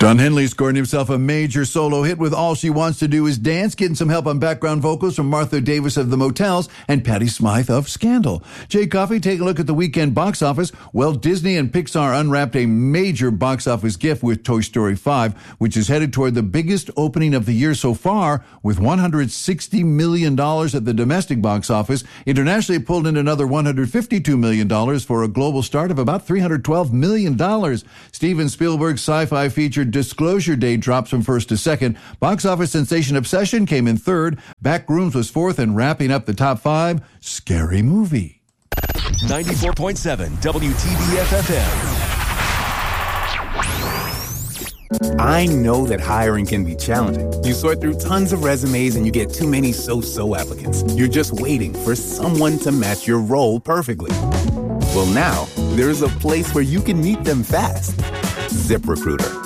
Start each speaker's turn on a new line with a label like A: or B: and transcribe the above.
A: Don Henley scoring himself a major solo hit with All She Wants to Do Is Dance, getting some help on background vocals from Martha Davis of The Motels and Patti Smythe of Scandal. Jay Coffey, take a look at the weekend box office. Well, Disney and Pixar unwrapped a major box office gift with Toy Story 5, which is headed toward the biggest opening of the year so far, with $160 million at the domestic box office. Internationally, it pulled in another $152 million for a global start of about $312 million. Steven Spielberg's sci-fi feature Disclosure Day drops from first to second. Box office sensation Obsession came in third. Backrooms was fourth, and wrapping up the top five, Scary Movie.
B: 94.7 WTBF-FM.
C: I know that hiring can be challenging. You sort through tons of resumes and you get too many so-so applicants. You're just waiting for someone to match your role perfectly. Well, now, there's a place where you can meet them fast. ZipRecruiter.